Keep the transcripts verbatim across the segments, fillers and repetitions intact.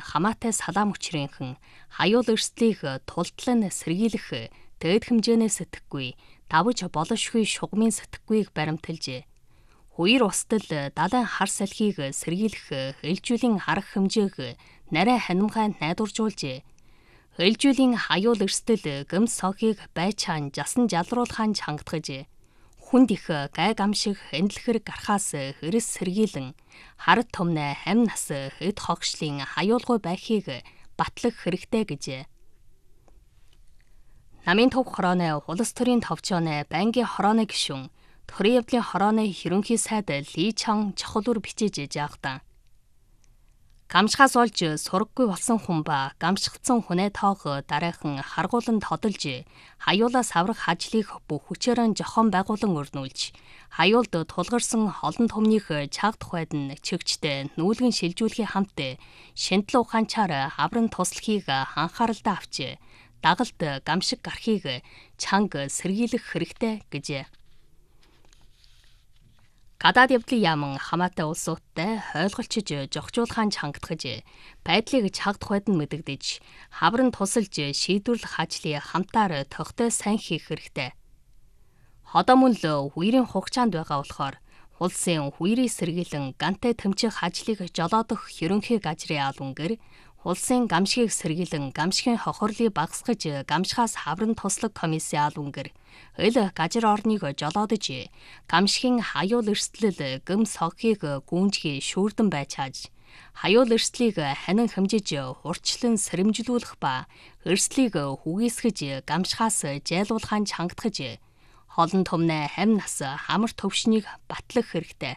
хамаатай салаам хүчрийнхэн хаюул өрсөлдийг тултлан сэргийлэх дээд хэмжээний сэтгэхгүй давж болошгүй шугамын сэтгэхүйг баримталжээ. Хоёр устдал далайн хар салхийг сэргийлэх ээлжүүлийн арга хэмжээг нарай ханимгай найдваржуулжээ. Ээлжүүлийн хаюул өрсөлдөл гэмс сохийг байчаан жасан жалруулахын чангатгажээ. Хүнд их гай гамшиг эндлэхэр гарахаас хэрэс сэргийлэн хард томны амь нас эд хогшлын хаюулгүй байхыг батлах хэрэгтэй гэжээ. Намын төв хорооны улс төрийн товчооны байнгын хорооны гишүүн төрийн явдлын хорооны ерөнхий сайд Ли Чан чухал үр бичиж жаагтан. Гамшихаас олж сураггүй болсон хүн ба гамшигдсан хүнээ тоог дараахан харгуулан тодолж хаюулаас аврах ажлыг бүх хүчээрэн жохон байгуулан өрнүүлж хаюулд тулгарсан олон түмнийх чаг тухайд нь чигчтэй нүүлгэн шилжүүлэхийн хамт шинтэл ухаанчаар авран туслахыг анхааралтай авч дагалд гамшиг гарахыг чанга сэргийлэх хэрэгтэй гэжээ. Гадаад явдлын яаман хамаатай улсуудтай хойлголчиж зохицуулахын чангатгаж байдлыг чаг тухайд нь мэдэгдэж хавран тусалж шийдвэрлэх ажлыг хамтаар тогтой сайн хийх хэрэгтэй. Хотоо мөн л хуурийн хугацаанд байгаа болохоор улсын хуурийг сэргийлэн гантай тэмцэх ажлыг жолоодох ерөнхий газрын албангэр улсын гамшигыг сэргийлэн гамшигын хохирлыг багасгаж гамшихаас хавран туслах комиссийн албангэр эл газар орныг жолоодож гамшигын хаюул эрсдлэл гэм сохийг гүнжгий шүүрдэн байчааж хаюул эрсдлийг ханин хэмжиж урчлан сэрэмжлүүлэх ба эрсдлийг хүгийсгэж гамшихаас жайлуулахын чангатгаж холон томны амь нас хамар төвшнийг батлах хэрэгтэй.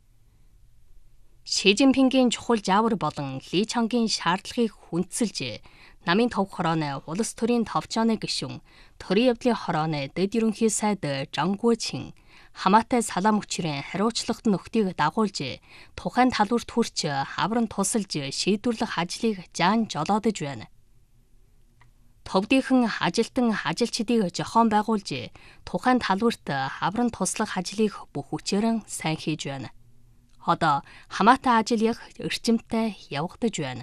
Ши Жинпингийн чухал жаавар болон Ли Чангийн шаардлагыг хүндсэлж намын төв хорооны улс төрийн товчооны гишүүн төрийн явдлын хорооны дэд ерөнхий сайд Жан Гуочин хамаатай салаам хүчрийн хариуцлагат нөхдийг дагуулж тухайн талбарт хүрч хавран тусалж шийдвэрлэх ажлыг жаан жолоодож байна. Товдийнхэн ажилтан ажилчдыг жохон байгуулж тухайн талбарт хавран туслах ажлыг бүх хүчээрэн сайн хийж байна. Одоо хамаатай ажил яг эрчимтэй явагдаж байна.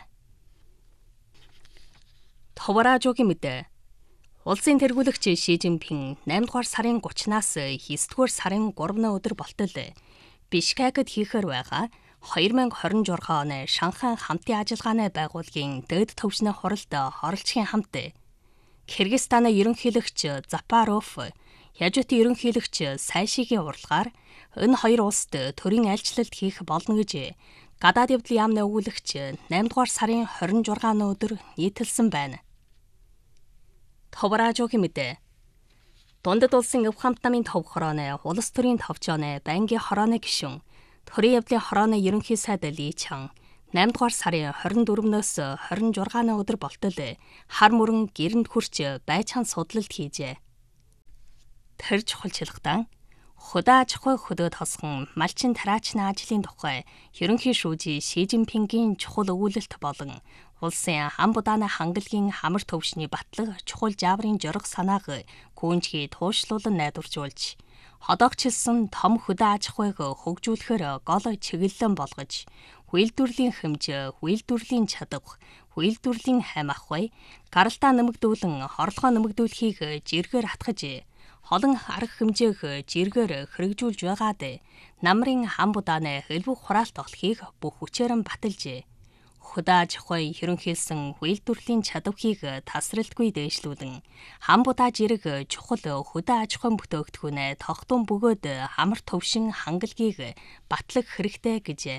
Товаражуугийн мэдээ. Улсын тэргүүлэгч Ши Жинпин наймдугаар сарын гуравнаас хэсдүгээр сарын гуравны өдөр болтол Бишкекэд хийхээр байгаа хоёр мянга хорин жургаан оны Шанхай хамтын ажиллагааны байгууллагын дэд төвшний хуралд оролцохын хамт Кыргызстаны ерөнхийлөгч Запаров, Яжутын ерөнхийлөгч Сайшигийн уралгаар энэ хоёр улсад төрийн айлчлалт хийх болно гэж гадаад явдлын яамны өгүүлэгч наймдугаар сарын хорин жургааны өдөр нийтэлсэн байна. Товаражуугийн мэдээ. Дундад улсын өв хамт намын төв хорооны улс төрийн товчооны байнгын хорооны гишүүн төрийн явдлын хорооны ерөнхий сайд Ли Чан наймдугаар сарын хорин дөрөвнөөс хорин жургааны өдөр болтол хар мөрөн гэрэнд хүрч байцаан судлалт хийжээ. Тэр чухалчилгатай худаа аж ахуй хөдөөд хосгон малчин тараачны ажлын тухай ерөнхий шүүжи Ши Жинпингийн чухал өгүүлэлт болон улсын хам будааны хангалагын хамар төвшний батлах чухал жааврын жорго санааг гүнжгий туушлуулан найдваржуулж ходоогчилсан том худаа аж ахуйг хөгжүүлэхээр гол чиглэлэн болгож үйлдвэрлэлийн хэмжээ, үйлдвэрлэлийн чадвар, үйлдвэрлэлийн хам ахуй, гаралтаа нэмэгдүүлэн орлогоо нэмэгдүүлэхийг жиргээр хатгаж холон арга хэмжээг жиргээр хэрэгжүүлж байгаад намрын хам будааны элбэг хураалт олохыг бүх хүчээрэн баталжээ. Худаа аж ахуй ерөнхийлсөн үйлдвэрлэлийн чадварыг тасралтгүй дээшлүүлэн хам будаа жирэг чухал худаа аж ахуйн бүтээгдэхүүнээ тогтун бөгөөд хамар төвшин хангалагийг батлах хэрэгтэй гэжээ.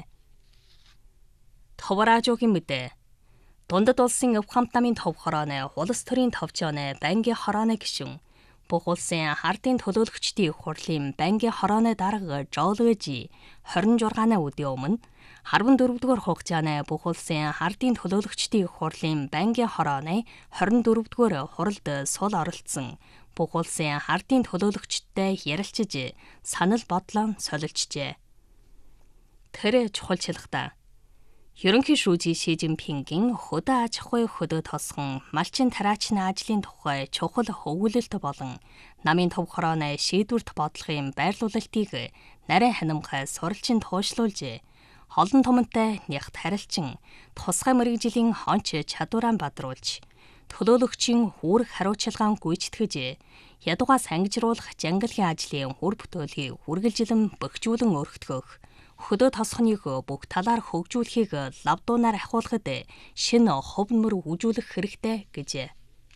Товаражуугийн мэдээ. Дундад улсын өв хамт намын төв хорооны улс төрийн товчооны байнгын хорооны гишүүн бүх улсын хардын төлөөлөгчдийн хурлын байнгын хорооны дарга Жолгожи хорин жургааны өдрийн өмнө харван дөрөвдүгээр хугацааны бүх улсын хардын төлөөлөгчдийн хурлын байнгын хорооны хорин дөрөвдүгээр хуралд сул оролцсон бүх улсын хардын төлөөлөгчдтэй ярилцж санал бодлоо солилцжээ. Тэр чухалчилгатай ерөнхий шүүжи Ши Жинпингийн худаа аж ахуй хөдөөд хосгон малчин тараачны ажлын тухай чухал өгүүлэлт болон намын төв хорооны шийдвэрт бодлогын байрлуулалтыг нарийн ханимгай суралцин туушлуулж олон томонтой нягт харилцан тусгай мэрэгжлийн хонч чадвараа бадруулж төлөөлөгчийн үүрэг хариуцлагаан гүйцэтгэж ядугаас ангижруулах жангалгийн ажлын үр бүтээлийг үргэлжилэн бөхжүүлэн өргөтгөх хөдөө тосхоныг бүх талаар хөгжүүлэхийг лавдуунаар ахиулахад шинэ хувь нэмэр үүжүүлэх хэрэгтэй гэжээ.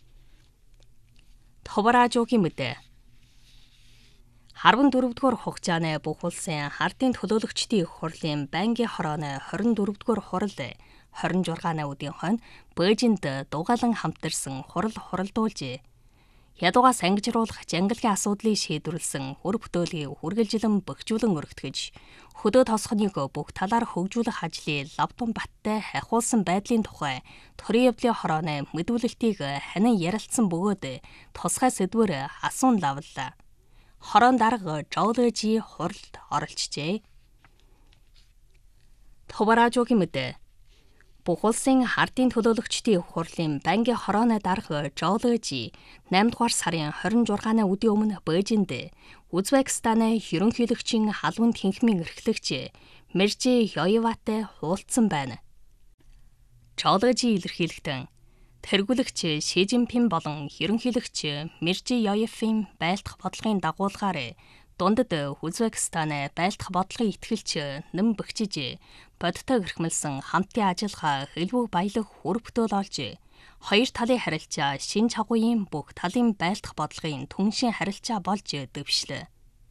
Товаражуугийн мэдээ. арван дөрөвдүгээр хугацааны бүх улсын хардын төлөөлөгчдийн их хурлын байнгын хорооны хорин дөрөвдүгээр хурал хорин жургааны үдийн хойно Бээжинд дугаалan хамтарсан хурал хуралдуулжээ. Ядугаас ангижруулах жангалгийн асуудлыг шийдвэрлсэн үр бүтээлийг үргэлжилэн бөхжүүлэн өргөтгөж хөдөө тосхоныг бүх талаар хөгжүүлэх ажлыг лавдун баттай ахиулсан байдлын тухай төрийн явдлын хорооны мэдүүлэлтийг ханин ярилцсан бөгөөд тусгай сэдвээр асуун лавлаа. Хорон дарга Жолжи хуралд оролцжээ. Товаражуугийн мэдээ. Бүх улсын хардын төлөөлөгчдийн их хурлын байнгын хорооны дарга Жолжи наймдугаар сарын хорин жургааны үдийн өмнө Бээжинд Узбекистаны ерөнхийлөгчийн халуун тэнхимийн эрхлэгч Мержи Ёеватай хуулдсан байна. Жолжи илэрхийлэгдэн тэргүүлэгч Ши Жинпин болон ерөнхийлөгч Мержи Ёевийн байлдах бодлогын дагуулгаар дундад Узбекистаны байлдах бодлогын итгэлч нэм бөхчиж бодтой эрхмэлсэн хамтын ажиллагаа хэлбэг баялаг үр бүтээл олж хоёр талын харилцаа шин чагуугийн бүх талын байлдах бодлогын түншин харилцаа болж дэвшлээ.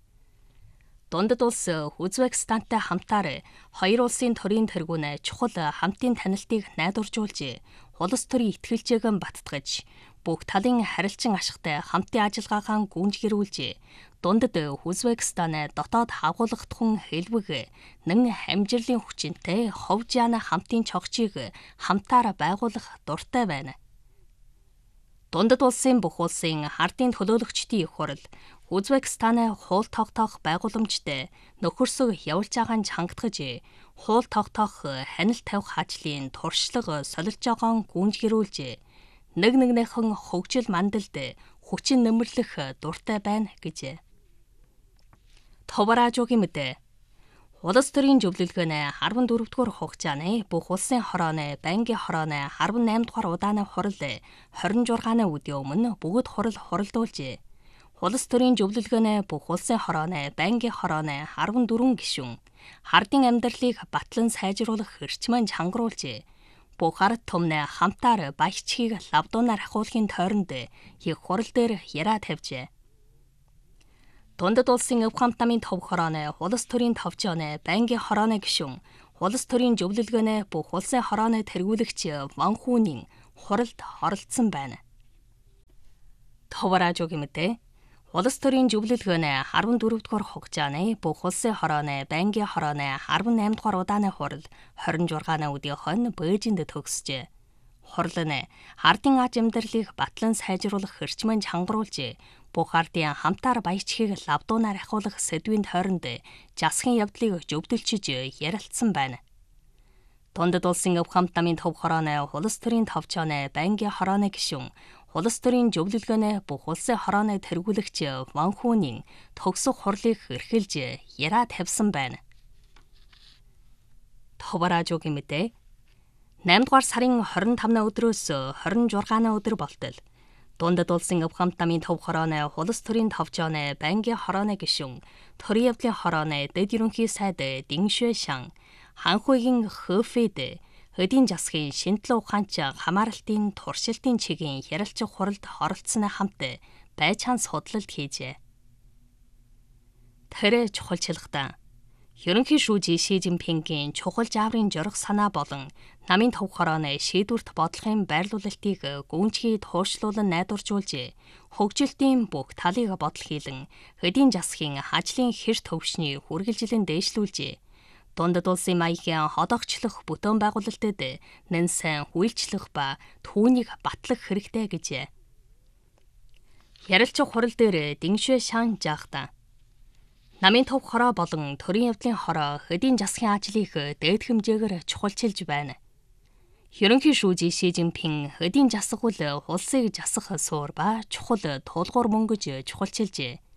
Дундад улс Узбекистантай хамтаар хоёр улсын төрийн тэргүүн чухал хамтын танилтыг найдваржуулж улс төрийн итгэлжээгэн баттгаж бүх талын харилцан ашигтай хамтын ажиллагаагаа гүйцэтгүүлж дундад Узбекистаны дотоод хагуулгатхан хэлбэг нэн амжилтын хүчинтэй ховжаана хамтын чогчийг хамтаар байгуулах дуртай байна. Дундад улсын бүх улсын хардын төлөөлөгчдийн их хурал Узбекистаны хуул тогтоох байгууламжтай нөхөрсөг явуулж байгааг хангалтгаж хуул тогтоох хяналт тавих ажлын туршлага солилж байгааг гүйцэтгүүлж нэг нэгнийхэн хөгжил мандалд хүчин нэмэрлэх дуртай байна гэжээ. Товаражуугийн мэдээ. Улс төрийн зөвлөлгөөний арван дөрөвдүгээр хугацааны бүх улсын хорооны байнгын хорооны арван наймдугаар удааны хурал хорин жургааны үдийн өмнө бүгд хурал хуралдуулжээ. Улс төрийн зөвлөлгөөний бүх улсын хорооны байнгын хорооны арван дөрвөн гишүүн хардын амьдралыг батлан сайжруулах эрчмэн чангруулжээ. Бүх ард түмнээ хамтаар баячгийг лавдуунаар ахиулахын тойронд их хурал дээр яриа тавьжээ. Дундад улсын өв хамт намын төв хорооны улс төрийн товчооны байнгын хорооны гишүүн улс төрийн зөвлөлгөөний бүх улсын хорооны тэргүүлэгч Ван Хүнийн хуралд оролцсон байна. Товаражуугийн мэдээ. Улс төрийн зөвлөлгөөний арван дөрөвдүгээр хугацааны бүх улсын хорооны байнгын хорооны арван наймдугаар удааны хурал хорин жургааны үдийн хойно Бээжинд төгсжээ. Хурал нь хардын аж амьдралыг батлан сайжруулах эрчмэн чангруулж бүх ардын хамтаар баячгийг лавдуунаар ахиулах сэдвийн тойронд засгийн явдлыг зөвдөлчиж ярилцсан байна. Дундад улсын өв хамт намын төв хорооны улс төрийн товчооны байнгын хорооны гишүүн улс төрийн зөвлөлгөөний бүх улсын хорооны тэргүүлэгч Ван Хүнийн төгсөх хурлыг эрхэлж яриа тавьсан байна. Товаражуугийн мэдээ. наймдугаар сарын хорин тавны өдрөөс хорин жургааны өдөр болтол дундад улсын өв хамт намын төв хорооны улс төрийн товчооны байнгын хорооны гишүүн төрийн явдлын хорооны дэд ерөнхий сайд Дин Шуэшан ханхуйгийн Хөфэд хөдийн засгийн шинжилгээ ухаанч хамааралтын туршилтын чигийн ярилцах хуралд оролцсоны хамт байцаан судлалт хийжээ. Тэр чухалчилгатай ерөнхий шүүжи Ши Жинпингийн чухал жааврын жорох санаа болон намын төв хорооны шийдвэрт бодлогын байрлуулалтыг гүнзгий тууршлуулан найдваржуулж хөгжилтийн бүх талыг бодол хийлэн хөдийн засгийн ажлын хэр төвшний үргэлжилэн дээшлүүлж дундад улсын маягийн ходогчлох бүтээн байгуулалтад нэн сайн үйлчлэх ба түүнийг батлах хэрэгтэй гэжээ. Ярилцах хурал дээр Дин Шуэшан жаахтаа намын төв хороо болон төрийн явдлын хороо хөдийн засгийн ажлыг дээд хэмжээгээр чухалчилж байна. Ерөнхий шүүжи Ши Жинпин хөдийн засаг бол улсыг засах суур ба чухал тулгуур мөнгөж чухалчилжээ.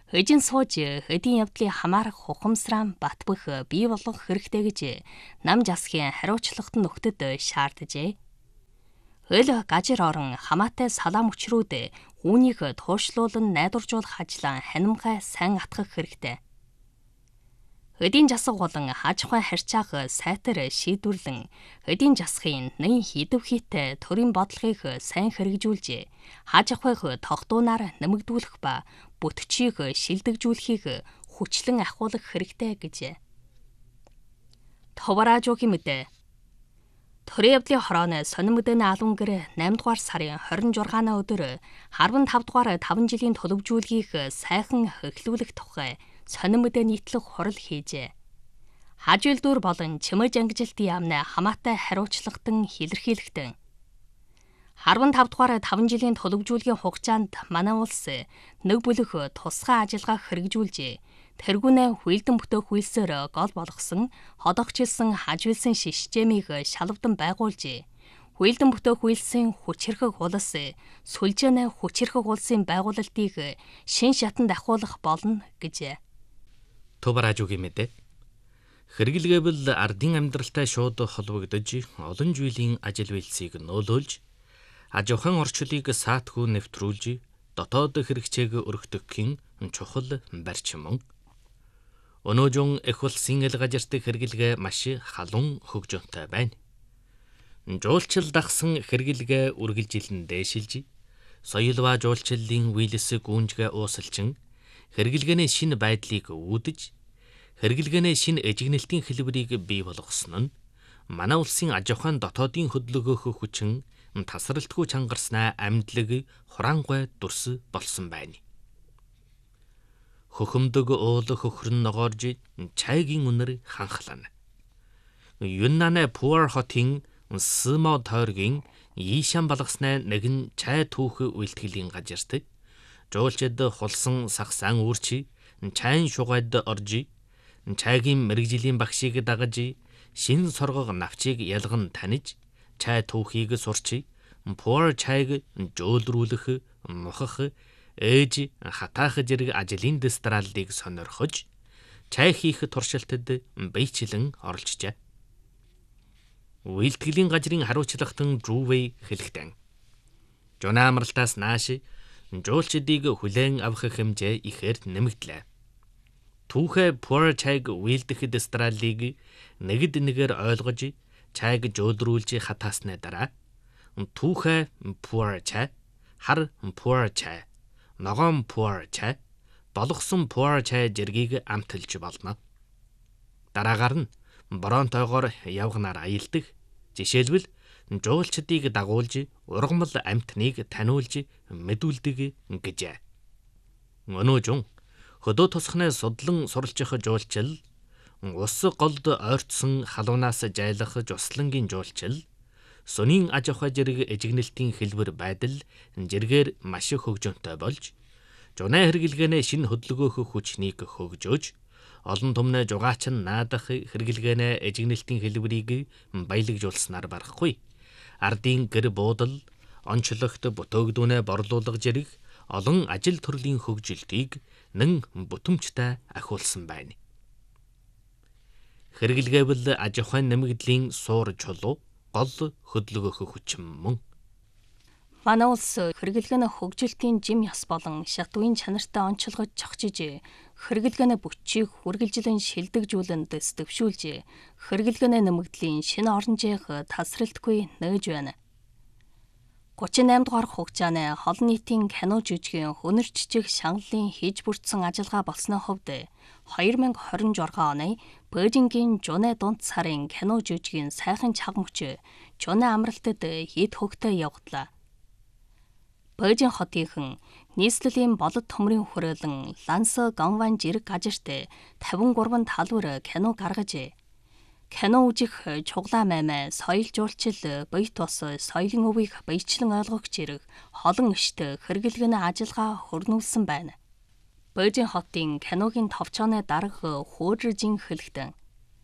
Эжин сууж хэдийн явдлыг хамаарах ухамсараа батбах бий болгох хэрэгтэй гэж нам жасгийн хариуцлагад нөхдөд шаарджээ. Хөл гажир орон хамаатай салаам өчрүүд үүнийг туушлуулан найдваржуулах ажлаа ханимгай сайн атгах хэрэгтэй. Хэдийн засаг болон аж ахуйн харьцааг сайтар шийдвэрлэн хэдийн засгийн нэн хідвхийтэй төрийн бодлогыг сайн хэрэгжүүлж аж ахуйг тогтуунаар нэмэгдүүлэх ба бүтчийг шилдэгжүүлэхийг хүчлэн ахиулах хэрэгтэй гэж. Товараажуугийн мэдээ. Төрийн явдлын хорооны сонин мэдээний албан гэр найман дугаар сарын хорин жургааны өдөр харван тав дугаар таван жилийн төлөвжүүлгийг сайхан эхлүүлэх тухай сонин мэдээ нийтлэх хурал хийжээ. Хажуулдуур болон чимэж ангижилтын яамны хамаатай хариуцлагатан хилэрхийлэгтэн. Харван тав дугаар таван жилийн төлөвжүүлгийн хугацаанд манай улс нэг бүлэг тусгай ажиллагаа хэрэгжүүлж тэргүүнээ хүйлдэн бүтээх үйлсээр гол болгосон ходогчилсан хажуулсан системийг шалавдан байгуулж хүйлдэн бүтээх үйлсийн хүч хэрхэг улс сүлжээнэ хүч хэрхэг улсын байгуулалтыг шин шатанд ахиулах болно гэж. Товараажуугийн мэдээ. Хэрэглгээвэл ардын амьдралтай шууд холбогдож олон жилийн ажил үйлсийг нөөлөөлж аж ахуйн орчлыг саатгүй нэвтрүүлж дотоод хэрэгцээг өргөдөхийн чухал барьцман. Өнөөжин эх улсын эл газарт хэрэглгээ маш халуун хөгжөөнтэй байна. Жуулчил дагсан хэрэглгээ үргэлжилэн дээшилж, соёл ба жуулчлалын үйлс гүнжгэ уусалчин хэрэглгээний шинэ байдлыг үүдэж, хэрэглгээний шинэ эжигнэлтийн хэлбэрийг бий болгосон нь манай улсын аж ахуйн дотоодын хөдөлгөөх хүчин тасралтгүй чангарснаа амьдлаг хураангуй дүрс болсон байна. Хөхөмдөг уул хөхрөн ногоорж чайгийн үнэр ханхлана. Юннаны Пуар хотын Смо тойргийн Ийшан балгаснаа нэгэн чай түүх үйлтгэлийн газарт жуулчид хулсан сагсаан үүрчи чайн шугайд орж чайгийн мэрэгжлийн багшийг дагаж шин соргог навчийг ялган таниж чай түүхийг сурч Пуар чайг жөөлрүүлэх мохох ээж хатаах зэрэг ажлын дистралдыг сонирхож чай хийх туршилтад бийчлэн оролцжээ. Үйлтгэлийн газрын хариуцлагатан Друвей хэлэхдээ Жона амралтаас нааш жуулчдыг хүлээн авах хэмжээ ихээр нэмэгдлээ. Түүхэ Пуар чайг үйлдэх дистралыг нэгд нэгээр ойлгож чайг жөөлрүүлж хатаасны дараа түүхэ Пуар чай, хар Пуар чай, ногоон Пуар чай, болгосон Пуар чай зэргийг амталж болно. Дараагаар нь бронтойгоор явганаар аялдаг. Жишээлбэл жуулчдыг дагуулж ургамал амьтныг таниулж мэдүүлдэг гэжээ. Өнөөжин хөдөө тосхны судлан суралцах жуулчил, ус голд ойртсон халуунаас жайлах жуслангийн жуулчил, сүнийн аж ахуй зэрэг эжигнэлтийн хэлбэр байдал зэргээр маш хөгжөөнтэй болж, жунаа хэрэглгээний шинэ хөдөлгөөх хүчнийг хөгжөөж, олон түмнэ жугаачин наадах хэрэглгээний эжигнэлтийн хэлбэрийг баялагжуулснаар барахгүй. Ардын гэр буудал, онцлогт бүтээгдүүнээ борлуулах зэрэг олон ажил төрлийн хөгжилтийг нэн бүтэмжтэй ахиулсан байна. Хэрэглгээвэл аж ахуйн нэмэгдлийн суур чулуу гол хөдөлгөөх хүчин мөн. Манай улс хэрэглгээний хөгжилтийн жим яс болон шатуын чанартай онцлогож цогцож, хэрэглгээний бүчийг үргэлжлэн шилдэгжүүлэн дэвшүүлж, хэрэглгээний нэмэгдлийн шинэ орон зайг тасралтгүй нээж байна. гуравч и восемь дугаар хугацааны олон нийтийн кино жүжигийн хөнөр жижиг шангалын хийж бүрдсэн ажиллагаа болсны хувьд две тысячи двадцать шесть оны Бээжингийн Жунэ дунд сарын кино жүжигийн сайхан чагмч Жунэ амралтад хэд хөгтэй явагдлаа. Бээжин хотынхан нийслэлийн болот төмрийн хүрээлэн Ланс Гонван зэрэг газарт тавин гурван талбар кино гаргаж, кино үзэх чуглаа маймаа соёл жуулчил бие тус соёлын өвийг баяжлан ойлгох зэрэг олон ишт хэрэглгээний ажиллагаа хөрнүүлсэн байна. Бээжин хотын киногийн товчооны дарга Хөөжин хэлэхдээ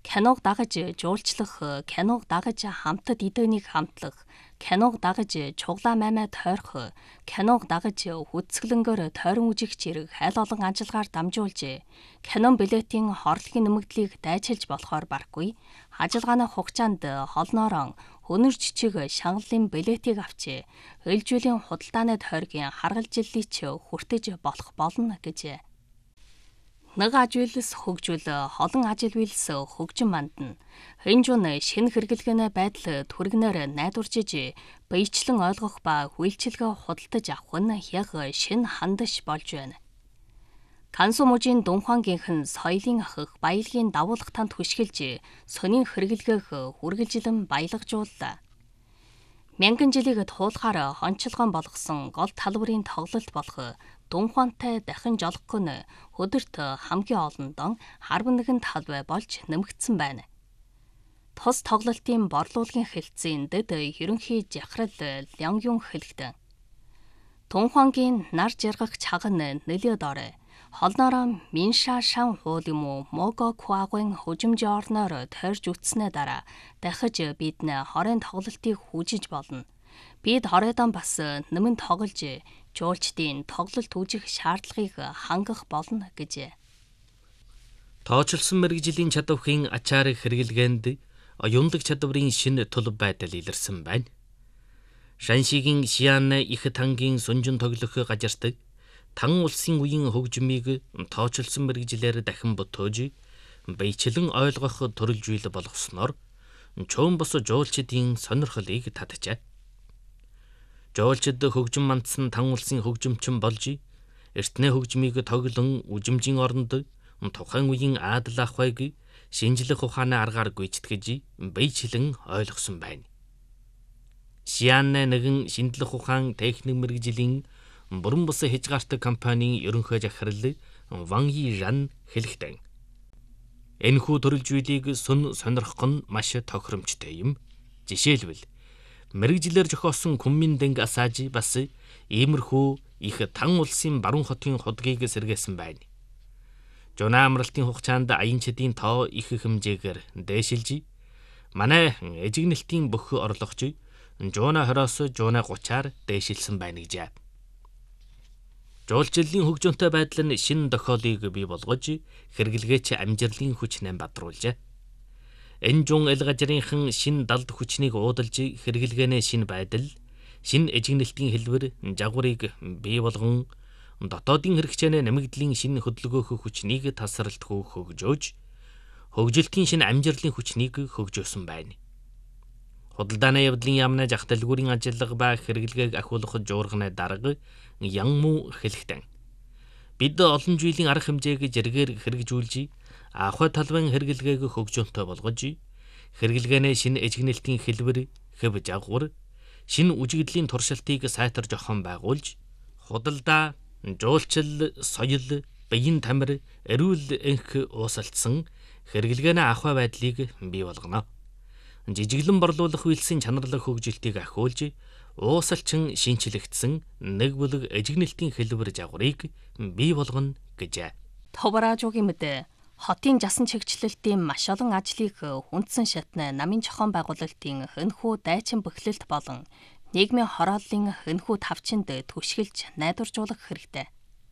киног дагаж жуулчлах, киног дагаж хамтад идэвнийг хамтлах, киног дагаж чуглаа маймаа тойрох, киног дагаж хүцгэлэнгөөр тойрон үжих зэрэг аль олон ажиллагаар дамжуулж, кинон билетийн хорлогийн нэмэгдлийг дайчилж болохоор барахгүй, ажиллагааны хугацаанд холноорон өнөр жижиг шангалын билетийг авч, ээлжүүлийн худалдааны тойргийн харгалжиллыг ч хүртэж болох болно гэж. Нэг ажлаас хөгжүүл олон ажил үйлс хөгжин мандна. Хинжун шинэ хэрэглэгээний байдал түргнээр найдварчиж, баяжлан ойлгох ба хүлчилгээ худалдаж авах нь яг шинэ хандаш болж байна. Кансумужийн Дунхуангийнхэн соёлын ахих баялагын давуулах танд хүшгэлж, сонин хэрэглэгээх үргэлжилэн баялагжууллаа. Мянган жилийг туулахаар хончилгоон болгосон гол талбарын тоглолт болох Дунхуантай дахин жолохгүй нь өдөрт хамгийн олондоо харван нэгэн талбай болж нэмэгдсэн байна. Тус тоглолтын борлуулгын хэлтсийн дэд ерөнхий жахрал Лянгюн хэлэгдэн. Дунхуангийн нар жаргах чаган нэлээд орой. Холноороо Минша шан хуул юм уу Мого Куагын хожимжийн орноор тойрж үтснээ дараа дахиж бид нэ хорын тоглолтыг хүжиж болно. Бид хоройдон бас нэмэн тоглож жуулчдын тоглолт үүжих шаардлагыг хангах болно гэж. Тооцолсон мэрэгжлийн чадварын ачаарыг хэрэглгээнд оюунлаг чадварын шинэ төлөв байдал илэрсэн байна. Шаншигийн Шиан их тангийн сунжин тоглох газарт Тан улсын үеийн хөгжмийг тооцолсон мэрэгжлээр дахин ботоож, баячлан ойлгох төрөлжүүл болгосноор чөөн бос жуулчдын сонирхлыг татжээ. Жуулчид хөгжим мандсан тан улсын хөгжимчин болж, эртнээ хөгжмийг тоглон үжимжийн оронд тухайн үеийн адал ахуйг шинжлэх ухааны аргаар гүйцэтгэж, баячлан ойлгосон байна. Шиан нэгэн шинжлэх ухаан техник мэрэгжлийн бүрэн бус хязгаартай компанийн ерөнхий захирал Ван Йижан хэлэхдээ энэхүү төрөлжүүлийг сүн сонирхох нь маш тохиромжтой юм. Жишээлбэл мэрэгжлэр зохиосон Күнминдэнг Асаажи бас иймэрхүү их тан улсын баруун хотын худгийг сэргээсэн байна. Жуна амралтын хугацаанд аянчдын тоо их хэмжээгээр дээшилж, манай эжигнэлтийн бүх орлогч Жуна хороос Жуна гутраар дээшилсэн байна гэжээ. Жуулчлалын хөгжөөнтэй байдал нь шинэ тохиолыг бий болгож, хэрэглгээч амжилтын хүчнээ бадруулжээ. Энэ жун эл газрынхан шинэ далд хүчнийг уудалж, хэрэглгээнээ шинэ байдал, шинэ эжигнэлтийн хэлбэр, жагварыг бий болгон, дотоодын хэрэгцээний нэмэгдлийн шинэ хөдөлгөөх хүчнийг тасралтгүй хөгжөөж, хөгжилтийн шинэ амжилтын хүчнийг хөгжөөсөн байна. Худалдааны явдлын яамны зах дэлгүүрийн ажиллага ба хэрэглгээг ахиулах жуурганы дарга Янму хэлэхдээ бид олон жилийн арга хэмжээг зэрэгээр хэрэгжүүлж, ахуй талбайн хэрэглгээг хөгжөөнтэй болгож, хэрэглгээнээ шинэ эжигнэлтийн хэлбэр, хэв жагвар, шинэ үжигдлийн туршилтыг сайтар жохон байгуулж, худалдаа, жуулчил, соёл, биеийн тамир, эрүүл энх уусалцсан хэрэглгээнээ ахуй байдлыг бий болгоно. Жижиглэн борлуулах үйлсийн чанарлах хөгжилтийг ахиулж, уусалчин шинчлэгдсэн нэг бүлэг эжигнэлтийн хэлбэр жагварыг бий болгоно гэжээ. Товраажуугийн мэдээ хотын жасан чигчлэлтийн маш олон ажлыг хүндсэн шатны намын зохион байгуулалтын хөнхүү дайчин бөхлөлт болон нийгмийн хорооллын хөнхүү тавчинд түшгэлж найдваржуулах хэрэгтэй.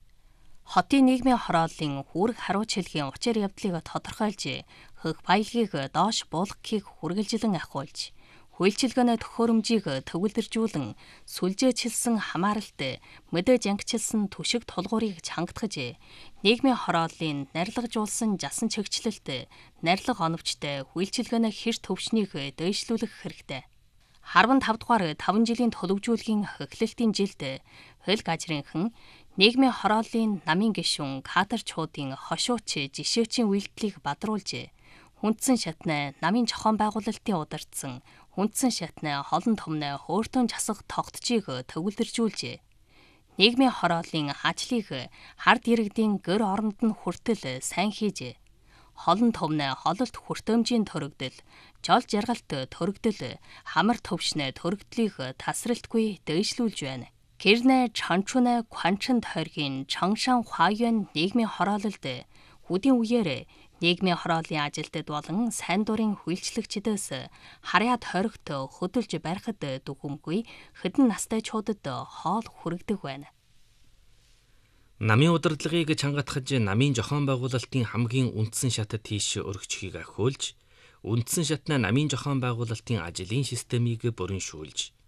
Хотын нийгмийн хорооллын үүрэг хариуч хэлхийн учир явдлыг тодорхойлж, хөх баялагийг доош буулгахыг хүргэлжилэн ахиулж, хүлчилгээний төхөөрөмжийг төвлөржүүлэн, сүлжээчилсэн хамааралт, мэдээж ангичилсан түшиг тулгуурыг чангатгаж, нийгмийн хорооллын нарилгажуулсан жасан чигчлэлт, нарилга оновчтой хүлчилгээний хэр төвшнийг дээшлүүлэх хэрэгтэй. арван тав дугаар таван жилийн төлөвжүүлгийн эхлэлтийн жилд хөл газрынхан нийгмийн хорооллын намын гишүүн кадрчуудын хошууч жишээчийн үйлдэлийг бадруулж, хүндсэн шатны намын зохион байгуулалтын удирдсан хүндсэн шатны холон томны хөөртөн засах тогтчийг төвлөржүүлж, нийгмийн хорооллын ажлыг хард иргэдийн гэр оронд нь хүртэл сайн хийж, холон томны хололт хүртээмжийн төрөгдөл, жол жаргалт төрөгдөл, хамар төвшнэ төрөгдлийг тасралтгүй дээшлүүлж байна. Гэрнэ чанчунэ кванчин тойргийн Чангшан Хуайюан нийгмийн хороололд хүдийн үеэр Нийгмийн хорооллын ажилтнууд болон сайн дурын хүлчлэгчдээс харьяад хоригт хөдөлж барихад дүгүмгүй хэдэн настайчуудад хоол хүргэдэг байна. Намын удирдлагыг чангатгаж намын зохион байгуулалтын хамгийн үндсэн шатад тийш өргөжхийг ахиулж, үндсэн шатна намын зохион байгуулалтын ажлын системийг бүрэншүүлж,